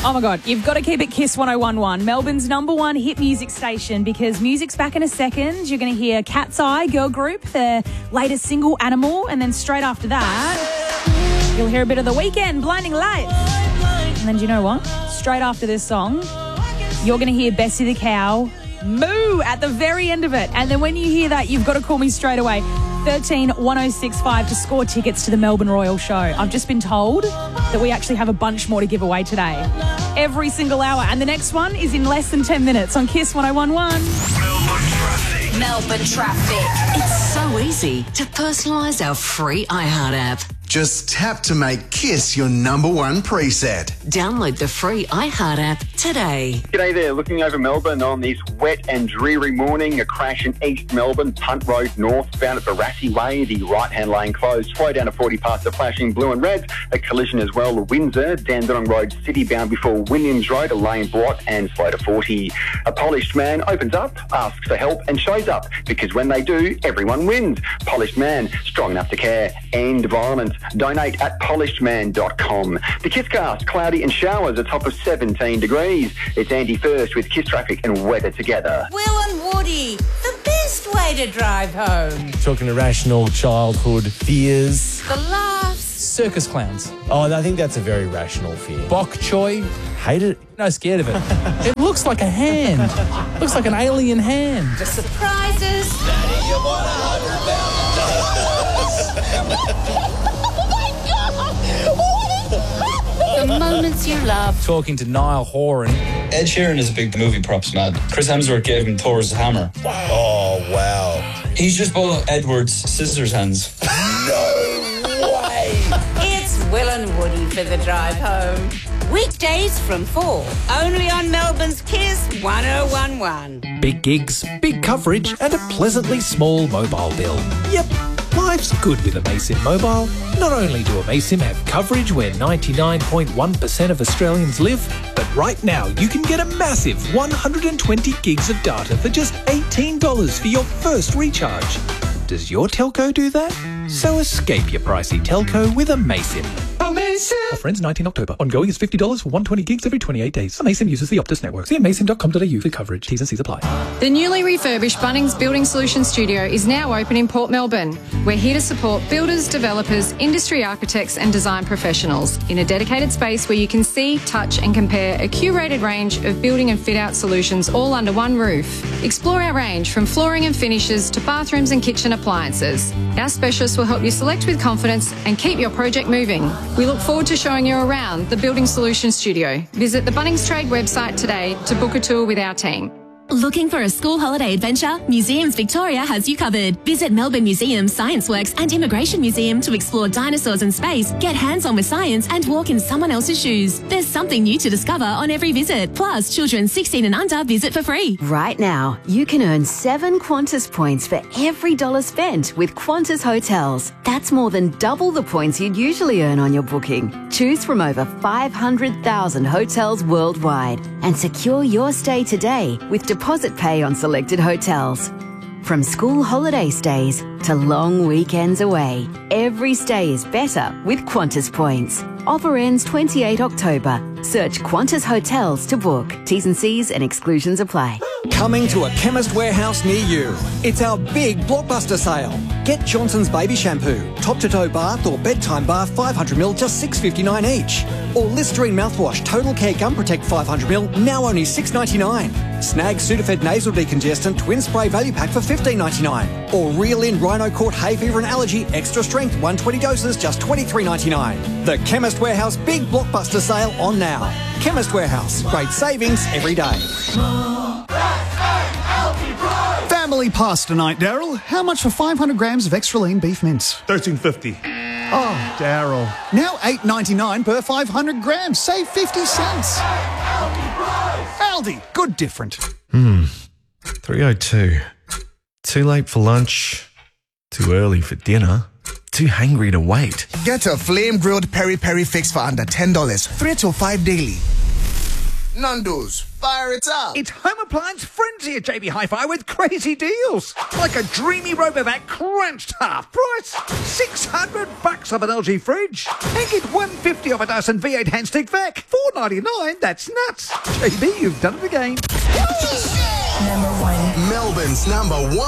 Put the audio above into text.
Oh my God, you've got to keep it Kiss 1011, Melbourne's #1 hit music station, because music's back in a second. You're going to hear Cat's Eye Girl Group, their latest single, Animal, and then straight after that, you'll hear a bit of The Weeknd, Blinding Lights. And then do you know what? Straight after this song, you're going to hear Bessie the Cow, Moo, at the very end of it. And then when you hear that, you've got to call me straight away. 13 1065 to score tickets to the Melbourne Royal Show. I've just been told that we actually have a bunch more to give away today. Every single hour. And the next one is in less than 10 minutes on Kiss 1011. Melbourne Traffic. It's so easy to personalise our free iHeart app. Just tap to make Kiss your #1 preset. Download the free iHeart app today. G'day there, looking over Melbourne on this wet and dreary morning. A crash in East Melbourne, Punt Road northbound at Barassi Way. The right-hand lane closed. Slow down to 40 past the flashing blue and red. A collision as well. Windsor, Dandenong Road city-bound before Williams Road. A lane blocked and slow to 40. A polished man opens up, asks for help and shows up. Because when they do, everyone wins. Polished man, strong enough to care. End violence. Donate at polishedman.com. The Kisscast, cloudy and showers, a top of 17 degrees. It's Andy first with Kiss Traffic and weather together. Will and Woody, the best way to drive home. Talking irrational childhood fears. The laughs. Circus clowns. Oh, I think that's a very rational fear. Bok choy. Hate it. No, scared of it. It looks like a hand. Looks like an alien hand. The surprises. Daddy, you want $100,000. The moments you love. Talking to Niall Horan. Ed Sheeran is a big movie props man. Chris Hemsworth gave him Thor's hammer. Oh, wow. He's just bought Edward's scissors hands. No way. It's Will and Woody for the drive home. Weekdays from 4. Only on Melbourne's Kiss 1011. Big gigs, big coverage, and a pleasantly small mobile bill. Yep. Life's good with Amaysim Mobile. Not only do Amaysim have coverage where 99.1% of Australians live, but right now you can get a massive 120 gigs of data for just $18 for your first recharge. Does your telco do that? So escape your pricey telco with Amaysim. Offer ends 19 October. Ongoing is $50 for 120 gigs every 28 days. Amaysim uses the Optus network. See amaysim.com.au for coverage. T's and C's apply. The newly refurbished Bunnings Building Solutions Studio is now open in Port Melbourne. We're here to support builders, developers, industry architects and design professionals in a dedicated space where you can see, touch and compare a curated range of building and fit-out solutions all under one roof. Explore our range from flooring and finishes to bathrooms and kitchen appliances. Our specialists will help you select with confidence and keep your project moving. We look forward to showing you around the Building Solutions Studio. Visit the Bunnings Trade website today to book a tour with our team. Looking for a school holiday adventure? Museums Victoria has you covered. Visit Melbourne Museum, Science Works and Immigration Museum to explore dinosaurs and space, get hands-on with science and walk in someone else's shoes. There's something new to discover on every visit. Plus, children 16 and under visit for free. Right now, you can earn 7 Qantas points for every dollar spent with Qantas Hotels. That's more than double the points you'd usually earn on your booking. Choose from over 500,000 hotels worldwide and secure your stay today with deposit pay on selected hotels. From school holiday stays to long weekends away, every stay is better with Qantas points. Offer ends 28 October. Search Qantas Hotels to book. T's and C's and exclusions apply. Coming to a Chemist Warehouse near you. It's our big blockbuster sale. Get Johnson's Baby Shampoo, top-to-toe bath or bedtime bath 500ml, just $6.59 each. Or Listerine mouthwash, Total Care Gum Protect 500ml, now only $6.99. Snag Sudafed Nasal Decongestant Twin Spray Value Pack for $15.99. Or Reel In Rhino Court Hay Fever and Allergy Extra Strength 120 doses, just $23.99. The Chemist Warehouse Big Blockbuster Sale on now. Chemist Warehouse, great savings every day. Family pasta night, Daryl. How much for 500 grams of extra lean beef mince? $13.50. Oh, Daryl. Now $8.99 per 500 grams. Save 50 cents. Aldi, good different. 3:02. Too late for lunch. Too early for dinner. Too hungry to wait. Get a flame-grilled peri-peri fix for under $10. 3 to 5 daily. Nando's, fire it up. It's Home Appliance Frenzy at JB Hi-Fi with crazy deals. Like a dreamy Robovac crunched half price. $600 off an LG fridge. And get $150 off a Dyson V8 handstick vac. $4.99, that's nuts. JB, you've done it again. Melbourne's number 1.